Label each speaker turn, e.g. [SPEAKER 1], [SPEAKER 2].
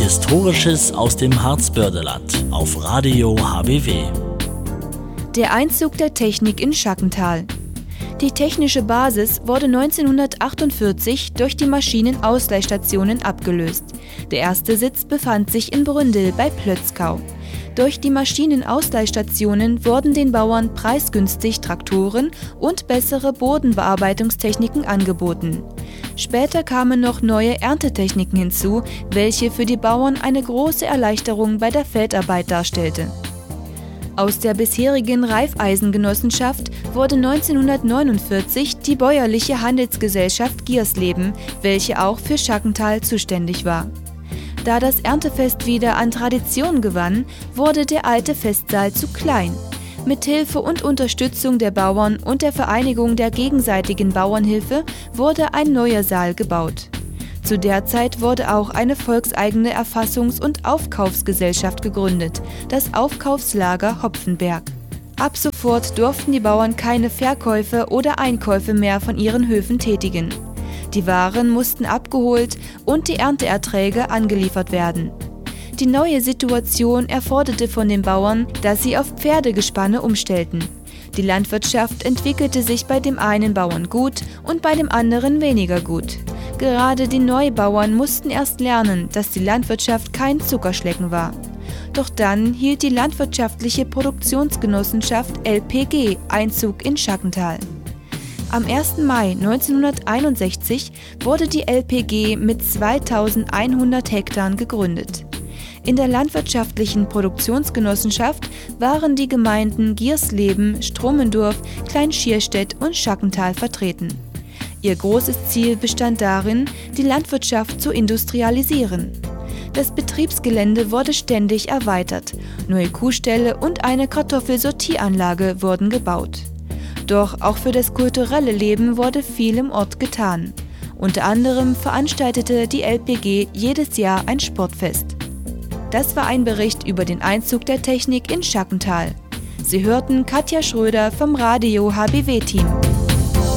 [SPEAKER 1] Historisches aus dem Harzbördeland auf Radio HBW.
[SPEAKER 2] Der Einzug der Technik in Schackental. Die technische Basis wurde 1948 durch die Maschinenausleihstationen abgelöst. Der erste Sitz befand sich in Bründel bei Plötzkau. Durch die Maschinenausleihstationen wurden den Bauern preisgünstig Traktoren und bessere Bodenbearbeitungstechniken angeboten. Später kamen noch neue Erntetechniken hinzu, welche für die Bauern eine große Erleichterung bei der Feldarbeit darstellte. Aus der bisherigen Raiffeisengenossenschaft wurde 1949 die bäuerliche Handelsgesellschaft Giersleben, welche auch für Schackental zuständig war. Da das Erntefest wieder an Tradition gewann, wurde der alte Festsaal zu klein. Mit Hilfe und Unterstützung der Bauern und der Vereinigung der gegenseitigen Bauernhilfe wurde ein neuer Saal gebaut. Zu der Zeit wurde auch eine volkseigene Erfassungs- und Aufkaufsgesellschaft gegründet, das Aufkaufslager Hopfenberg. Ab sofort durften die Bauern keine Verkäufe oder Einkäufe mehr von ihren Höfen tätigen. Die Waren mussten abgeholt und die Ernteerträge angeliefert werden. Die neue Situation erforderte von den Bauern, dass sie auf Pferdegespanne umstellten. Die Landwirtschaft entwickelte sich bei dem einen Bauern gut und bei dem anderen weniger gut. Gerade die Neubauern mussten erst lernen, dass die Landwirtschaft kein Zuckerschlecken war. Doch dann hielt die Landwirtschaftliche Produktionsgenossenschaft LPG Einzug in Schackental. Am 1. Mai 1961 wurde die LPG mit 2100 Hektar gegründet. In der landwirtschaftlichen Produktionsgenossenschaft waren die Gemeinden Giersleben, Stromendorf, Klein-Schierstedt und Schackental vertreten. Ihr großes Ziel bestand darin, die Landwirtschaft zu industrialisieren. Das Betriebsgelände wurde ständig erweitert, neue Kuhställe und eine Kartoffelsortieranlage wurden gebaut. Doch auch für das kulturelle Leben wurde viel im Ort getan. Unter anderem veranstaltete die LPG jedes Jahr ein Sportfest. Das war ein Bericht über den Einzug der Technik in Schackental. Sie hörten Katja Schröder vom Radio HBW-Team.